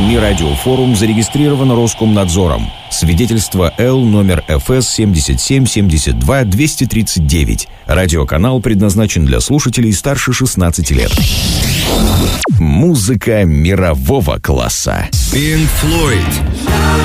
Ми Радиофорум зарегистрирован Роскомнадзором. Свидетельство Л номер ФС 7772-239. Радиоканал предназначен для слушателей старше 16 лет. Музыка мирового класса. Pink Floyd.